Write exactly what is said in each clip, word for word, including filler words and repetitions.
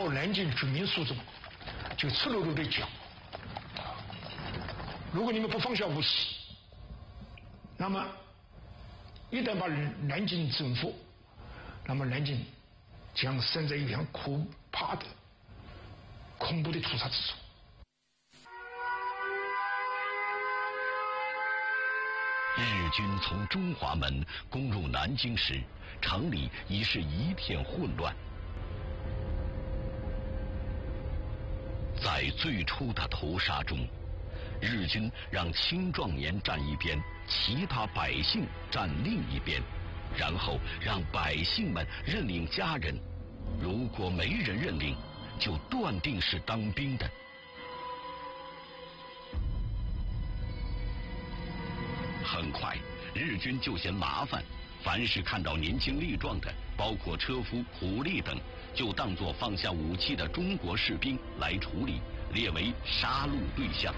南京军民宿中就赤裸裸地讲，如果你们不放下武器，那么一旦把南京征服，那么南京将生在一片可怕的、恐怖的屠杀之中。 日军从中华门攻入南京时，城里已是一片混乱。在最初的屠杀中，日军让青壮年站一边，其他百姓站另一边，然后让百姓们认领家人，如果没人认领，就断定是当兵的。很快，日军就嫌麻烦，凡是看到年轻力壮的，包括车夫、苦力等，就当作放下武器的中国士兵来处理，列为杀戮对象。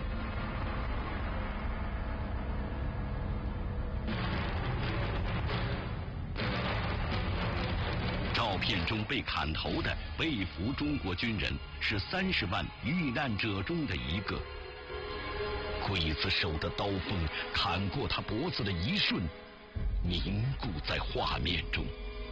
照片中被砍头的被俘中国军人是三十万遇难者中的一个。刽子手的刀锋砍过他脖子的一瞬，凝固在画面中。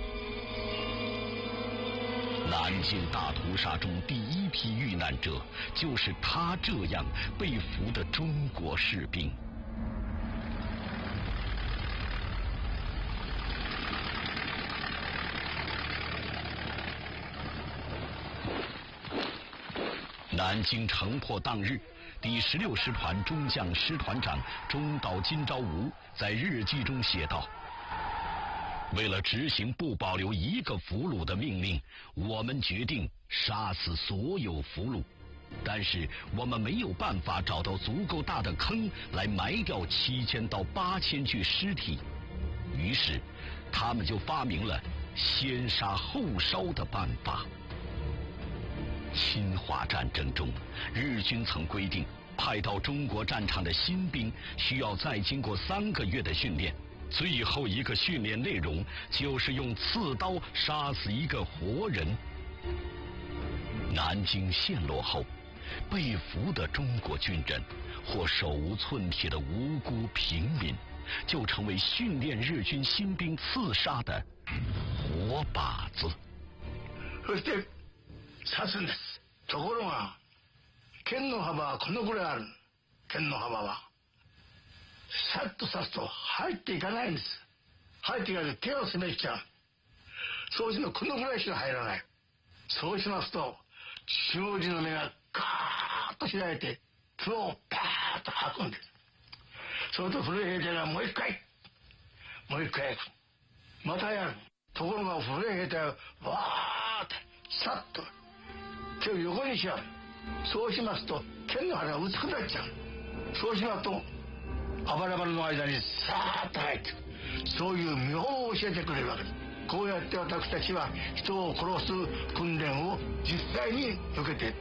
南京大屠杀中第一批遇难者，就是他这样被俘的中国士兵。南京城破当日，第十六师团中将师团长中岛今朝吾在日记中写道：为了执行不保留一个俘虏的命令，我们决定杀死所有俘虏，但是我们没有办法找到足够大的坑来埋掉七千到八千具尸体，于是他们就发明了先杀后烧的办法。侵华战争中，日军曾规定，派到中国战场的新兵需要再经过三个月的训练，最后一个训练内容就是用刺刀杀死一个活人。南京陷落后，被俘的中国军人或手无寸铁的无辜平民，就成为训练日军新兵刺杀的活靶子。 そして刺すんです。ところが剣の幅はこのぐらいある。剣の幅はさっと刺すと入っていかないんです。入っていかないと手を滑っちゃう。そうするとこのぐらいしか入らない。そうしますと下地の目がガーッと開いてプロをパーッと吐くんです。それと古い兵隊がもう一回もう一回やる。またやる。ところが古い兵隊はわーってさっと手を横にしちゃう。そうしますと剣の腹が薄くなっちゃう。そうしますとあばらばらの間にさーっと入ってくる。そういう妙法を教えてくれるわけです。こうやって私たちは人を殺す訓練を実際に受けていった。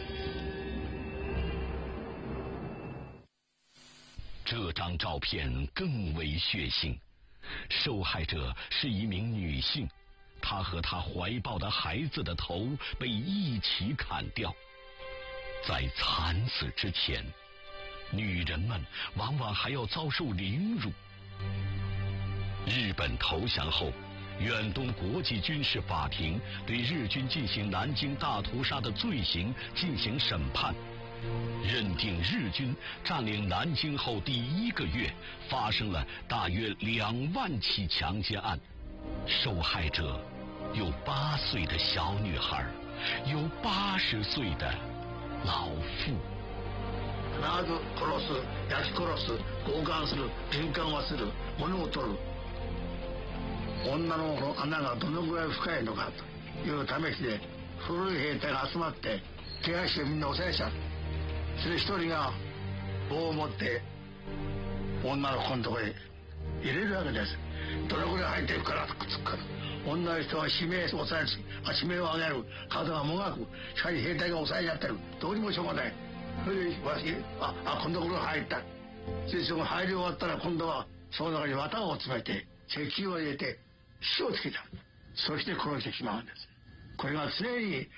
这张照片更为血腥，受害者是一名女性，她和她怀抱的孩子的头被一起砍掉。在惨死之前，女人们往往还要遭受凌辱。日本投降后，远东国际军事法庭对日军进行南京大屠杀的罪行进行审判，认定日军占领南京后第一个月发生了大约两万起强奸案，受害者有八岁的小女孩，有八十岁的老妇。 必ず殺す、焼き殺す、強姦する、人間はする、物を取る。女のこの穴がどのぐらい深いのかという試しで、古い兵隊が集まって手足をみんな押さえちゃう。それで一人が棒を持って女の子のところへ入れるわけです。どのぐらい入ってるからとくっつくから。女の人は悲鳴を押さえる、悲鳴を上げる、体がもがく、しかし兵隊が押さえちゃってる。どうにもしょうがない。それで私、あ、あ、こんなところ入った。それでその入り終わったら今度はその中に綿を詰めて石油を入れて火をつけた。そして殺してしまうんです。これが常に